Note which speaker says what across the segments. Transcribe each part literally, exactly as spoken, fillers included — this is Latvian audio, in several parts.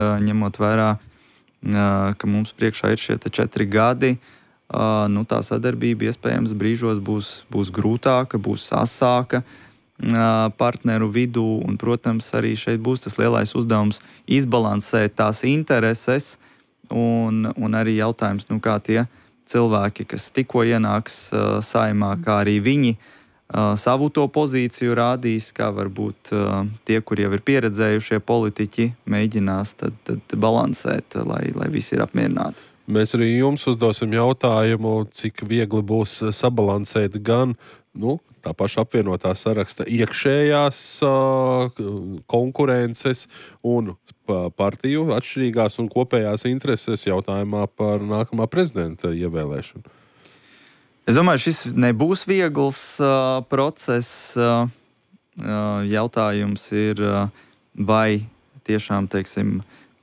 Speaker 1: ņemot vērā, ka mums priekšā ir šie četri gadi, nu, tā sadarbība iespējams brīžos būs, būs grūtāka, būs asāka partneru vidū, un, protams, arī šeit būs tas lielais uzdevums izbalansēt tās intereses, un, un arī jautājums, nu, kā tie cilvēki, kas tikko ienāks saimā, kā arī viņi savu to pozīciju rādīs, kā varbūt tie, kur jau ir pieredzējušie politiķi, mēģinās tad, tad balansēt, lai, lai visi ir apmierināti.
Speaker 2: Mēs arī jums uzdosim jautājumu, cik viegli būs sabalansēt gan, nu, tā paša apvienotā saraksta iekšējās uh, konkurences un partiju atšķirīgās un kopējās intereses jautājumā par nākamā prezidenta ievēlēšanu.
Speaker 1: Es domāju, šis nebūs viegls uh, process. Uh, jautājums ir, uh, vai tiešām, teiksim,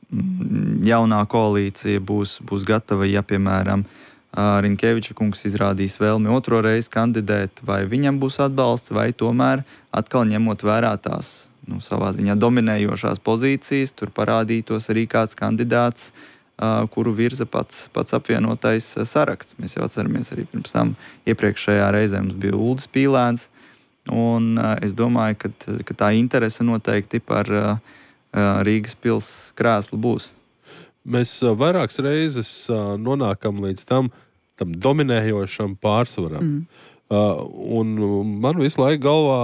Speaker 1: jaunā koalīcija būs, būs gatava, ja, piemēram, Rinkeviča kungs izrādīs vēlmi otro reizi kandidēt, vai viņam būs atbalsts, vai tomēr atkal ņemot vērā tās, nu, savā ziņā dominējošās pozīcijas, tur parādītos arī kāds kandidāts, kuru virza pats, pats apvienotais saraksts. Mēs jau atceramies arī pirms tam iepriekšējā reizē mums bija Uldis Pīlēns, un es domāju, ka, ka tā interese noteikti par Rīgas pils krēslu būs.
Speaker 2: Mēs vairākas reizes nonākam līdz tam, tam dominējošam pārsvaram. Mm. Uh, un man visu laiku galvā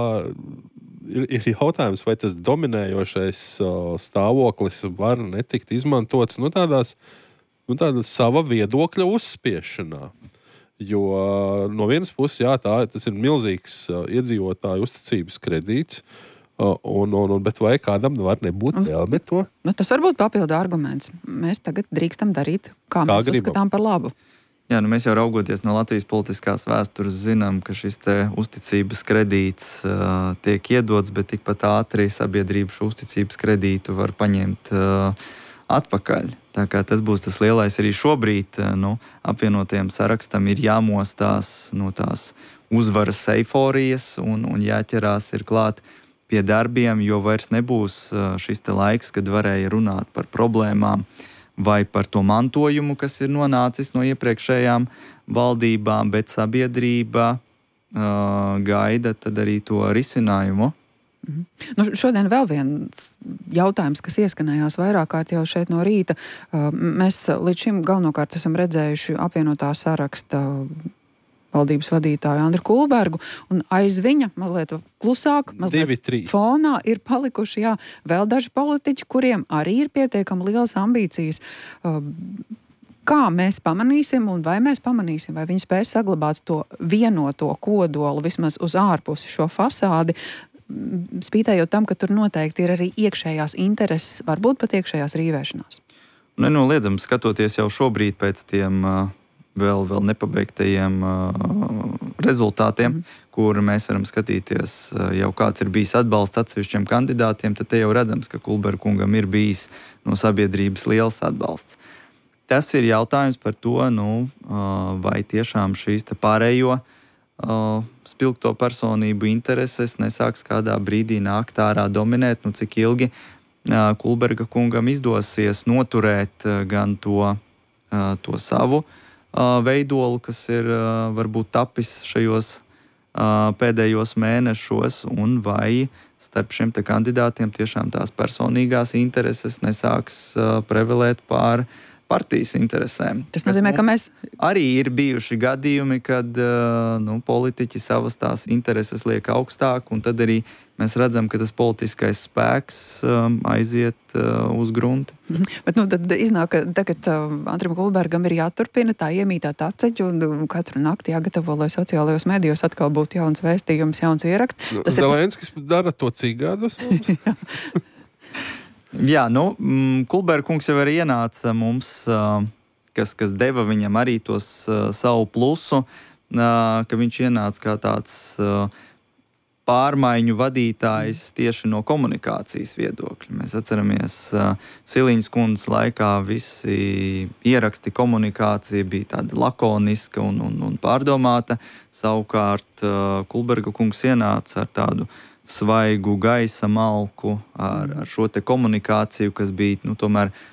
Speaker 2: ir, ir jautājums, vai tas dominējošais uh, stāvoklis var netikt izmantots nu, tādās, nu, tādā sava viedokļa uzspiešanā. Jo uh, no vienas puses, jā, tā, tas ir milzīgs uh, iedzīvotāju uzticības kredīts, uh, un, un, un, bet vai kādam var nebūt vēlme to?
Speaker 3: Nu, tas var būt papildu arguments. Mēs tagad drīkstam darīt, kā, kā mēs gribam. Uzskatām par labu.
Speaker 1: Jā, nu mēs jau raugoties no Latvijas politiskās vēstures zinām, ka šis te uzticības kredīts uh, tiek iedots, bet tikpat ātri sabiedrība šo uzticības kredītu var paņemt uh, atpakaļ. Tā kā tas būs tas lielais arī šobrīd, uh, nu, apvienotajam sarakstam ir jāmostās no tās uzvaras eiforijas un, un jāķerās ir klāt pie darbiem, jo vairs nebūs uh, šis te laiks, kad varēja runāt par problēmām, vai par to mantojumu, kas ir nonācis no iepriekšējām valdībām, bet sabiedrība uh, gaida tad arī to risinājumu.
Speaker 3: Mhm. Nu, šodien vēl viens jautājums, kas ieskanējās vairāk kārt jau šeit no rīta. Uh, mēs līdz šim galvenokārt esam redzējuši apvienotā saraksta valdības vadītāju Andru Kulbergu, un aiz viņa mazliet klusāk, mazliet Divi, fonā ir palikuši jā, vēl daži politiķi, kuriem arī ir pietiekami lielas ambīcijas. Kā mēs pamanīsim un vai mēs pamanīsim, vai viņi spēs saglabāt to vienoto kodolu vismaz uz ārpusi šo fasādi, spītējot tam, ka tur noteikti ir arī iekšējās intereses, varbūt pat iekšējās rīvēšanās?
Speaker 1: Nenoliedzami skatoties jau šobrīd pēc tiem uh, vēl, vēl nepabeigtajiem uh, rezultātiem, mm. kur mēs varam skatīties, uh, jau kāds ir bijis atbalsts atsevišķiem kandidātiem, tad te jau redzams, ka Kulberga kungam ir bijis no sabiedrības liels atbalsts. Tas ir jautājums par to, nu, uh, vai tiešām šīs te pārējo uh, spilgto personību intereses nesāks kādā brīdī nākt ārā dominēt, nu cik ilgi uh, Kulberga kungam izdosies noturēt uh, gan to, uh, to savu veidolu, kas ir varbūt tapis šajos pēdējos mēnešos, un vai starp šiem te kandidātiem tiešām tās personīgās intereses nesāks prevalēt pār partijas interesēm.
Speaker 3: Tas nozīmē, ka mēs...
Speaker 1: Arī ir bijuši gadījumi, kad nu, politiķi savas tās intereses liek augstāk, un tad arī mēs redzam, ka tas politiskais spēks um, aiziet uh, uz grunti.
Speaker 3: Mm-hmm. Bet nu, tad iznāk, ka tagad uh, Andrim Kulbergam ir jāturpina tā iemītā taceģi, un uh, katru nakti jāgatavo, lai sociālajos medijos atkal būtu jauns vēstījums, jauns ieraksts.
Speaker 2: Nu, Zelenskis tas... dara to cik gadus?
Speaker 1: Jā, nu, Kulberga kungs jau arī ienāca mums, kas, kas deva viņam arī tos savu plusu, ka viņš ienāca kā tāds pārmaiņu vadītājs tieši no komunikācijas viedokļa. Mēs atceramies, Siliņas kundzes laikā visi ieraksti komunikācija bija tāda lakoniska un, un, un pārdomāta. Savukārt Kulberga kungs ienāca ar tādu svaigu gaisa malku, ar, ar šo te komunikāciju, kas bija nu, tomēr